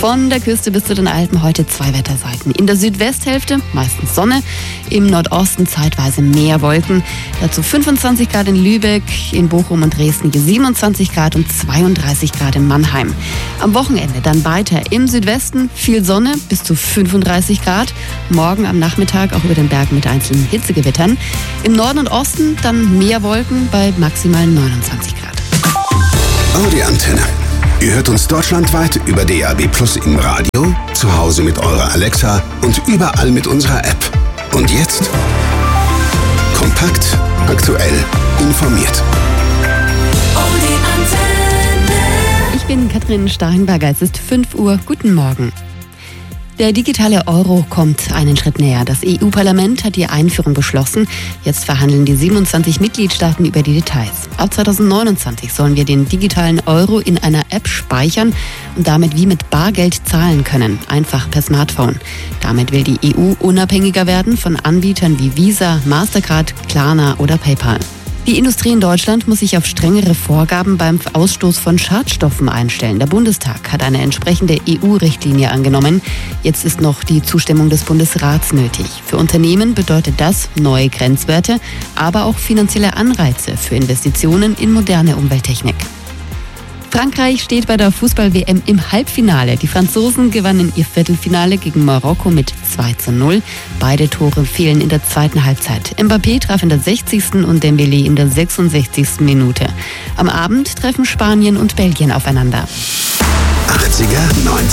Von der Küste bis zu den Alpen heute 2 Wetterseiten. In der Südwesthälfte meistens Sonne, im Nordosten zeitweise mehr Wolken. Dazu 25 Grad in Lübeck, in Bochum und Dresden 27 Grad und 32 Grad in Mannheim. Am Wochenende dann weiter im Südwesten viel Sonne bis zu 35 Grad. Morgen am Nachmittag auch über den Bergen mit einzelnen Hitzegewittern. Im Norden und Osten dann mehr Wolken bei maximal 29 Grad. Audi Antenne. Ihr hört uns deutschlandweit über DAB+ im Radio, zu Hause mit eurer Alexa und überall mit unserer App. Und jetzt kompakt, aktuell, informiert. Audi Antenne. Ich bin Katrin Steinberger, es ist 5 Uhr, guten Morgen. Der digitale Euro kommt einen Schritt näher. Das EU-Parlament hat die Einführung beschlossen. Jetzt verhandeln die 27 Mitgliedstaaten über die Details. Ab 2029 sollen wir den digitalen Euro in einer App speichern und damit wie mit Bargeld zahlen können. Einfach per Smartphone. Damit will die EU unabhängiger werden von Anbietern wie Visa, Mastercard, Klarna oder PayPal. Die Industrie in Deutschland muss sich auf strengere Vorgaben beim Ausstoß von Schadstoffen einstellen. Der Bundestag hat eine entsprechende EU-Richtlinie angenommen. Jetzt ist noch die Zustimmung des Bundesrats nötig. Für Unternehmen bedeutet das neue Grenzwerte, aber auch finanzielle Anreize für Investitionen in moderne Umwelttechnik. Frankreich steht bei der Fußball-WM im Halbfinale. Die Franzosen gewannen ihr Viertelfinale gegen Marokko mit 2:0. Beide Tore fehlen in der zweiten Halbzeit. Mbappé traf in der 60. und Dembélé in der 66. Minute. Am Abend treffen Spanien und Belgien aufeinander. 80er, 90er